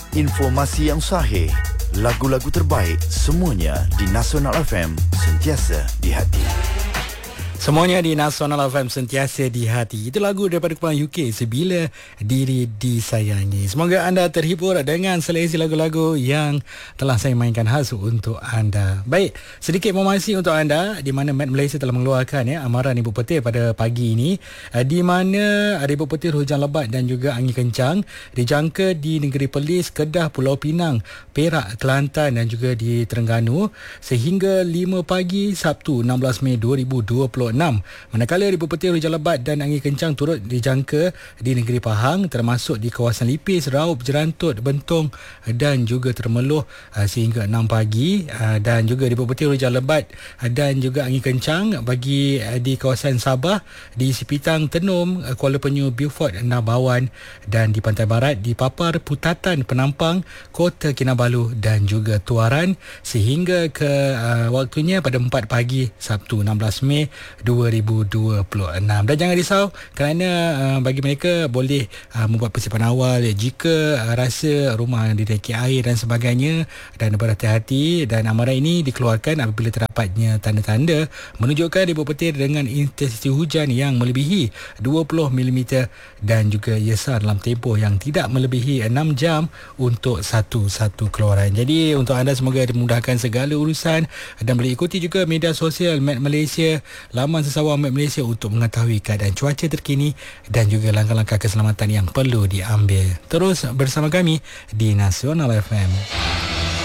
Informasi yang sahih, lagu-lagu terbaik, semuanya di Nasional FM, sentiasa di hati. Semuanya di Nasional FM, sentiasa di hati. Itu lagu daripada kumpulan UK, Sebila Diri Disayangi. Semoga anda terhibur dengan seleksi lagu-lagu yang telah saya mainkan khas untuk anda. Baik, sedikit informasi untuk anda di mana Met Malaysia telah mengeluarkan amaran ibu petir pada pagi ini, di mana ada ibu petir hujan lebat dan juga angin kencang dijangka di negeri Perlis, Kedah, Pulau Pinang, Perak, Kelantan dan juga di Terengganu sehingga 5 pagi Sabtu 16 Mei 2026. Manakala ibu petir hujan lebat dan angin kencang turut dijangka di negeri Pahang termasuk di kawasan Lipis, Raub, Jerantut, Bentong dan juga Temerloh sehingga 6 pagi, dan juga ibu petir hujan lebat dan juga angin kencang bagi di kawasan Sabah, di Sipitang, Tenom, Kuala Penyu, Beaufort, Nabawan dan di pantai barat di Papar, Putatan, Penampang, Kota Kinabalu dan juga Tuaran sehingga ke waktunya pada 4 pagi Sabtu 16 Mei 2026. Dan jangan risau kerana bagi mereka boleh membuat persiapan awal jika rasa rumah dinaiki air dan sebagainya, dan berhati-hati. Dan amaran ini dikeluarkan apabila terdapatnya tanda-tanda menunjukkan ibu petir dengan intensiti hujan yang melebihi 20 mm dan juga ia sar dalam tempoh yang tidak melebihi 6 jam untuk satu-satu keluaran. Jadi untuk anda semoga dimudahkan segala urusan dan boleh ikuti juga media sosial Met Malaysia, laman Sesawang Met Malaysia untuk mengetahui keadaan cuaca terkini dan juga langkah-langkah keselamatan yang perlu diambil. Terus bersama kami di Nasional FM.